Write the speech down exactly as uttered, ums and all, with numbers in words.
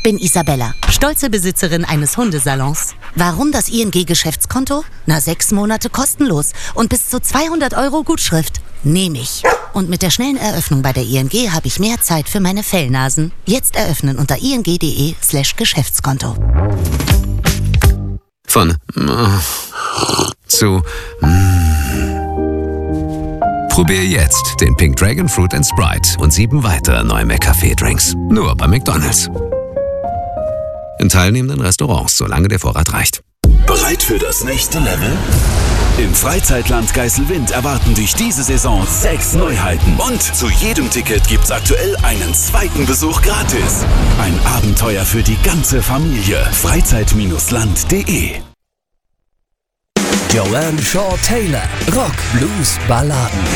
Ich bin Isabella, stolze Besitzerin eines Hundesalons. Warum das I N G-Geschäftskonto? Na, sechs Monate kostenlos und bis zu zweihundert Euro Gutschrift. Nehme ich. Und mit der schnellen Eröffnung bei der I N G habe ich mehr Zeit für meine Fellnasen. Jetzt eröffnen unter ing.de slash Geschäftskonto. Von äh, zu äh. Probier jetzt den Pink Dragon Fruit and Sprite und sieben weitere neue McCafé-Drinks. Nur bei McDonald's. In teilnehmenden Restaurants, solange der Vorrat reicht. Bereit für das nächste Level? Im Freizeitland Geiselwind erwarten dich diese Saison sechs Neuheiten. Und zu jedem Ticket gibt's aktuell einen zweiten Besuch gratis. Ein Abenteuer für die ganze Familie. Freizeit Land punkt de Joanne Shaw Taylor. Rock, Blues, Balladen.